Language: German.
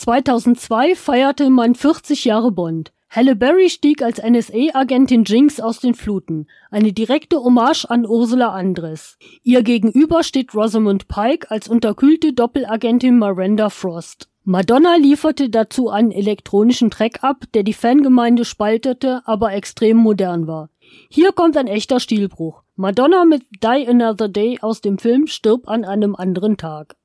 2002 feierte man 40 Jahre Bond. Halle Berry stieg als NSA-Agentin Jinx aus den Fluten. Eine direkte Hommage an Ursula Andress. Ihr gegenüber steht Rosamund Pike als unterkühlte Doppelagentin Miranda Frost. Madonna lieferte dazu einen elektronischen Track ab, der die Fangemeinde spaltete, aber extrem modern war. Hier kommt ein echter Stilbruch. Madonna mit Die Another Day aus dem Film Stirb an einem anderen Tag.